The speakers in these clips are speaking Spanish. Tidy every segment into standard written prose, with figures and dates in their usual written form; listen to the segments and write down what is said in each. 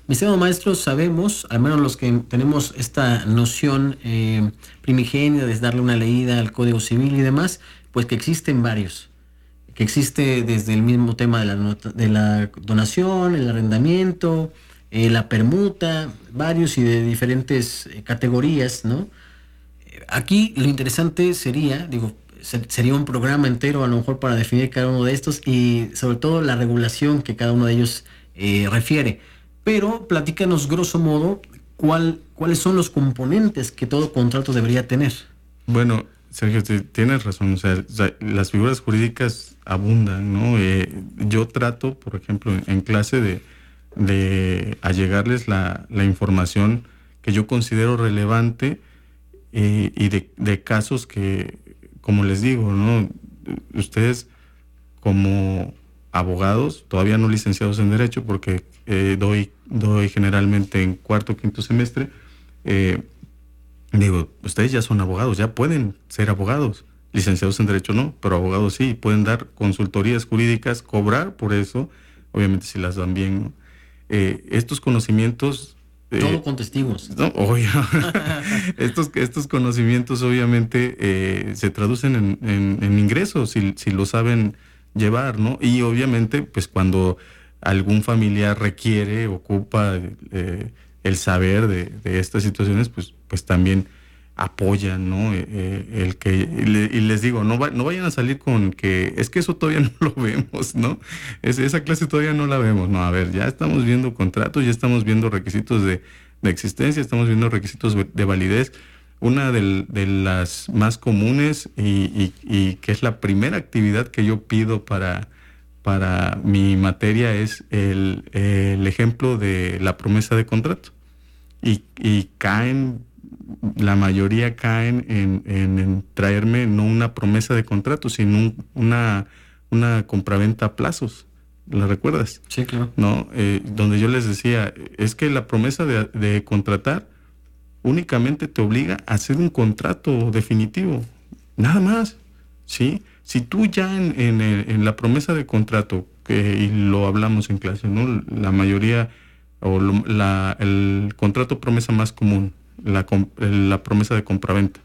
Mi estimado maestro, sabemos, al menos los que tenemos esta noción primigenia de darle una leída al Código Civil y demás, pues que existen varios, que existe desde el mismo tema de de la donación, el arrendamiento, la permuta, varios y de diferentes categorías, ¿no? Aquí lo interesante sería, digo, sería un programa entero a lo mejor para definir cada uno de estos y sobre todo la regulación que cada uno de ellos refiere. Pero platícanos grosso modo cuáles son los componentes que todo contrato debería tener. Bueno, Sergio, tienes razón. O sea, las figuras jurídicas abundan, ¿no? Yo trato, por ejemplo, en clase de allegarles la información que yo considero relevante y de casos que, como les digo, ¿no? Ustedes como abogados, todavía no licenciados en Derecho, porque doy generalmente en cuarto o quinto semestre, digo, ustedes ya son abogados, ya pueden ser abogados, licenciados en Derecho no, pero abogados sí, pueden dar consultorías jurídicas, cobrar por eso, obviamente si las dan bien, ¿no? Estos conocimientos... Todo con testigos. No, obvio. estos conocimientos obviamente se traducen en ingresos si lo saben llevar, ¿no? Y obviamente, pues cuando algún familiar requiere, ocupa el saber de estas situaciones, pues también apoyan, ¿no? Y les digo, no vayan a salir con que es que eso todavía no lo vemos, ¿no? Esa clase todavía no la vemos. No, a ver, ya estamos viendo contratos, ya estamos viendo requisitos de existencia, estamos viendo requisitos de validez. Una de las más comunes y que es la primera actividad que yo pido para mi materia es el ejemplo de la promesa de contrato. Y la mayoría caen en traerme no una promesa de contrato, sino una compraventa a plazos. ¿La recuerdas? Sí, claro. ¿No? Donde yo les decía, es que la promesa de contratar únicamente te obliga a hacer un contrato definitivo, nada más, ¿sí? Si tú ya en la promesa de contrato, y lo hablamos en clase, ¿no? La mayoría, o el contrato promesa más común, la promesa de compraventa.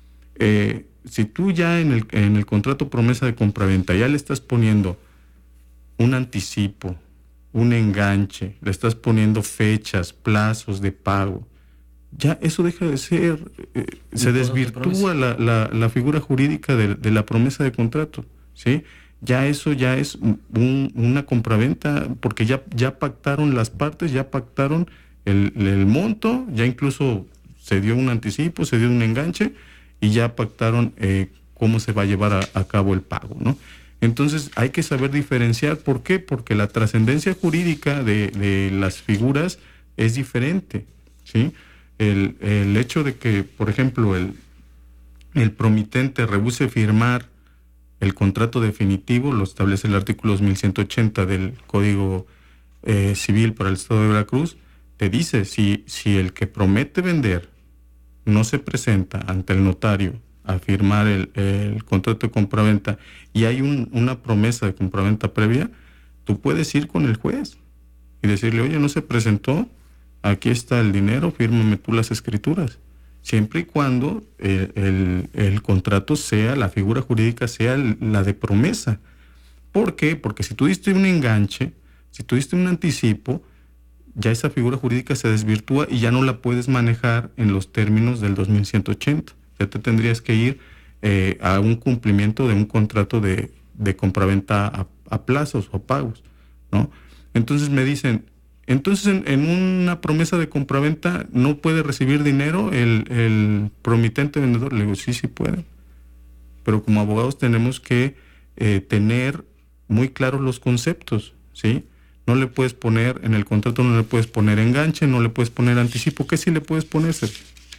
Si tú ya en el contrato promesa de compraventa ya le estás poniendo un anticipo, un enganche, le estás poniendo fechas, plazos de pago, ya eso deja de ser, se desvirtúa la figura jurídica de la promesa de contrato, ¿sí? Ya eso ya es una compraventa, porque ya pactaron las partes, ya pactaron el monto, ya incluso se dio un anticipo, se dio un enganche y ya pactaron cómo se va a llevar a cabo el pago, ¿no? Entonces hay que saber diferenciar. ¿Por qué? Porque la trascendencia jurídica de las figuras es diferente, ¿sí? El hecho de que, por ejemplo, el promitente rehúse firmar el contrato definitivo, lo establece el artículo 2180 del Código Civil para el Estado de Veracruz, te dice, si el que promete vender no se presenta ante el notario a firmar el contrato de compraventa y hay una promesa de compraventa previa, tú puedes ir con el juez y decirle, oye, no se presentó, aquí está el dinero, fírmame tú las escrituras, siempre y cuando el contrato sea, la figura jurídica sea la de promesa. ¿Por qué? Porque si tú diste un enganche, si tú diste un anticipo, ya esa figura jurídica se desvirtúa y ya no la puedes manejar en los términos del 2180. Ya te tendrías que ir a un cumplimiento de un contrato de compraventa a plazos o pagos, ¿no? Entonces me dicen, entonces en una promesa de compraventa no puede recibir dinero el promitente vendedor. Le digo, sí puede, pero como abogados tenemos que tener muy claros los conceptos, ¿sí? No le puedes poner, en el contrato no le puedes poner enganche, no le puedes poner anticipo. ¿Qué sí le puedes poner, Sergio?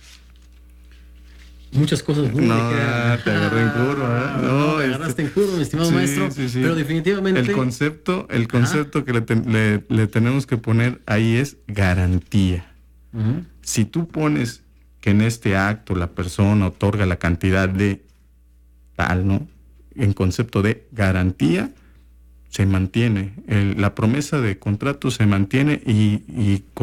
Muchas cosas. No, te agarré en curva. No, te agarraste en curva, mi estimado maestro. Sí. Pero definitivamente... El concepto que le tenemos que poner ahí es garantía. Uh-huh. Si tú pones que en este acto la persona otorga la cantidad de tal, ¿no? En concepto de garantía, se mantiene. La promesa de contrato se mantiene y